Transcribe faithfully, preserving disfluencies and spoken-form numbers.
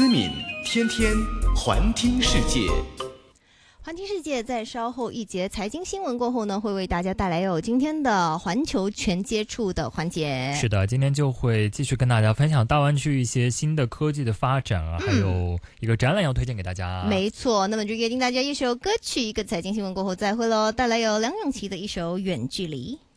思敏，天天环听世界。 环听世界在稍后一节财经新闻过后呢，会为大家带来有今天的环球全接触的环节。 是的，今天就会继续跟大家分享大湾区一些新的科技的发展啊，嗯、还有一个展览要推荐给大家。 没错，那么就约定大家一首歌曲，一个财经新闻过后再会喽，带来有梁咏琪的一首《远距离》。